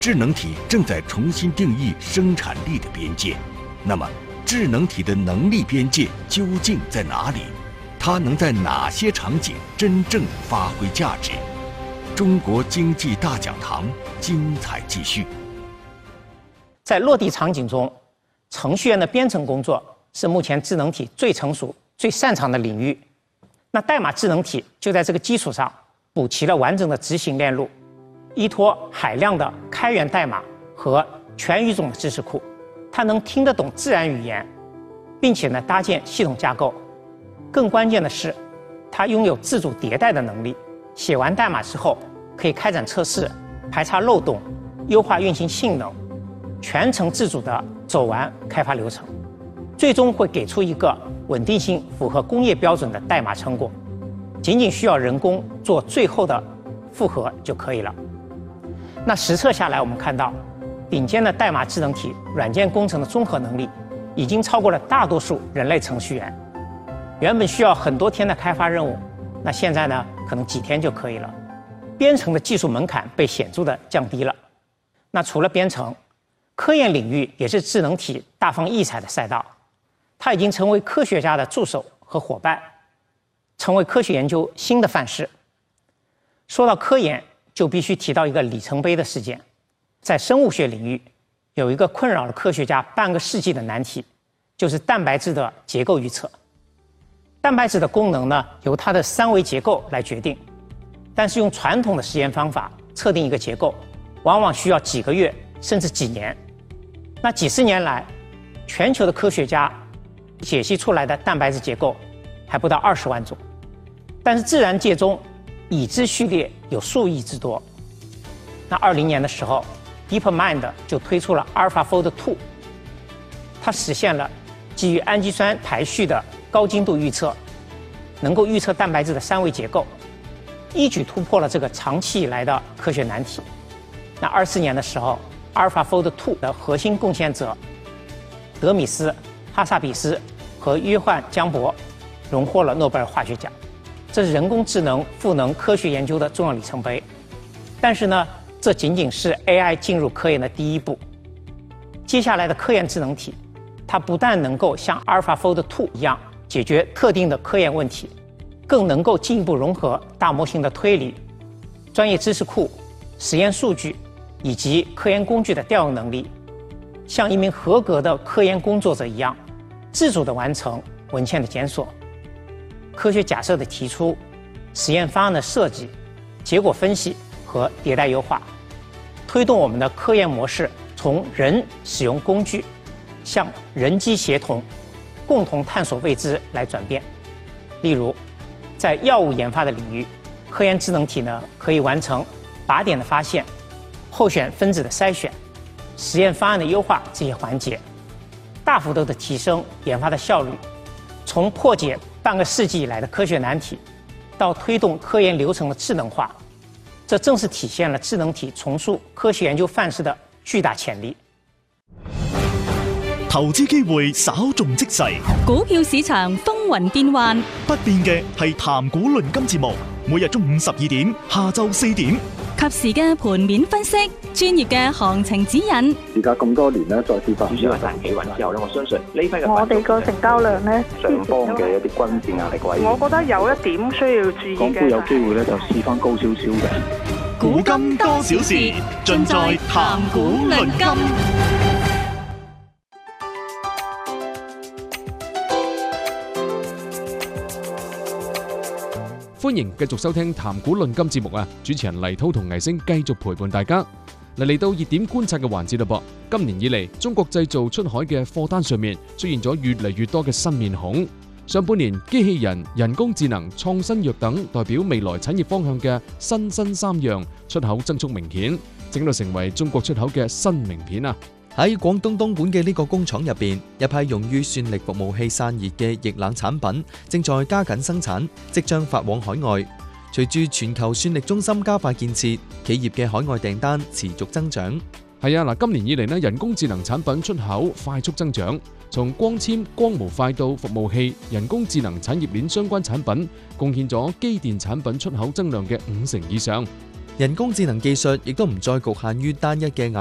智能体正在重新定义生产力的边界。那么，智能体的能力边界究竟在哪里？它能在哪些场景真正发挥价值？中国经济大讲堂精彩继续。 在落地场景中，程序员的编程工作是目前智能体最成熟、最擅长的领域。那代码智能体就在这个基础上补齐了完整的执行链路，依托海量的开源代码和全语种的知识库，它能听得懂自然语言，并且呢搭建系统架构。更关键的是，它拥有自主迭代的能力。写完代码之后，可以开展测试、排查漏洞、优化运行性能，全程自主地走完开发流程，最终会给出一个稳定性符合工业标准的代码成果。仅仅需要人工做最后的复核就可以了。那实测下来，我们看到，顶尖的代码智能体软件工程的综合能力，已经超过了大多数人类程序员。原本需要很多天的开发任务，那现在呢，可能几天就可以了。编程的技术门槛被显著的降低了。那除了编程，科研领域也是智能体大放异彩的赛道，它已经成为科学家的助手和伙伴，成为科学研究新的范式。说到科研，就必须提到一个里程碑的事件。在生物学领域，有一个困扰了科学家半个世纪的难题，就是蛋白质的结构预测。蛋白质的功能呢，由它的三维结构来决定，但是用传统的实验方法测定一个结构，往往需要几个月甚至几年。那几十年来，全球的科学家解析出来的蛋白质结构还不到20万种，但是自然界中已知序列有数亿之多。那2020年的时候 ，DeepMind 就推出了 AlphaFold 2， 它实现了基于氨基酸排序的高精度预测，能够预测蛋白质的三维结构，一举突破了这个长期以来的科学难题。那24年的时候 ，AlphaFold 2的核心贡献者德米斯、哈萨比斯和约翰·江伯荣获了诺贝尔化学奖。这是人工智能赋能科学研究的重要里程碑。但是呢，这仅仅是 AI 进入科研的第一步。接下来的科研智能体，它不但能够像 AlphaFold 2一样解决特定的科研问题，更能够进一步融合大模型的推理、专业知识库、实验数据以及科研工具的调用能力，像一名合格的科研工作者一样，自主地完成文献的检索、科学假设的提出、实验方案的设计、结果分析和迭代优化，推动我们的科研模式从人使用工具向人机协同、共同探索未知来转变。例如，在药物研发的领域，科研智能体呢可以完成靶点的发现、候选分子的筛选、实验方案的优化这些环节，大幅度的提升研发的效率。从破解半个世纪以来的科学难题，到推动科研流程的智能化，这正是体现了智能体重塑科學研究範式的巨大潛力。 投資機會稍縱即逝， 股票市場風雲變幻， 不變嘅係談股論金節目，每日中午12點，下晝4點， 及時嘅盤面分析，專業嘅行情指引。 而家咁多年咧，再跌翻。 主要係彈企穩之後咧，我相信呢批嘅我哋個成交量咧， 上方嘅一啲均線壓力位， 我覺得有一點需要注意嘅。 港股有機會咧就試翻高少少嘅。 古今多少事，盡在談股論金。 歡迎繼續收聽談股論金節目啊！主持人黎滔同倪星繼續陪伴大家。嚟到熱點觀察嘅環節啦噃。今年以嚟，中國製造出海嘅貨單上面出現咗越嚟越多嘅新面孔。上半年，機器人、人工智能、創新藥等代表未來產業方向嘅新三樣出口增速明顯，整到成為中國出口嘅新名片啊！ 喺廣東東莞嘅呢個工廠入邊，一批用於算力服務器散熱嘅液冷產品正在加緊生產，即將發往海外。隨住全球算力中心加快建設，企業嘅海外訂單持續增長。 係啊，今年以嚟呢，人工智能產品出口快速增長，從光纖、光模塊到服務器、人工智能產業鏈相關產品，貢獻咗機電產品出口增量嘅50%以上。 人工智能技術亦都唔再局限於單一嘅